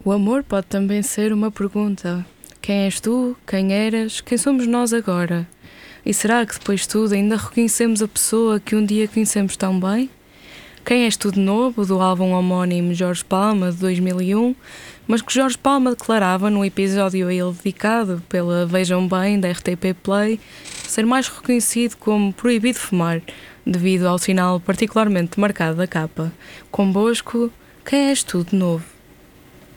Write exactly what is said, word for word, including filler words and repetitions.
O amor pode também ser uma pergunta. Quem és tu? Quem eras? Quem somos nós agora? E será que depois de tudo ainda reconhecemos a pessoa que um dia conhecemos tão bem? Quem és tu de novo, do álbum homónimo Jorge Palma, de dois mil e um, mas que Jorge Palma declarava num episódio a ele dedicado pela Vejam Bem, da R T P Play, ser mais reconhecido como proibido fumar, devido ao sinal particularmente marcado da capa. Convosco, quem és tu de novo?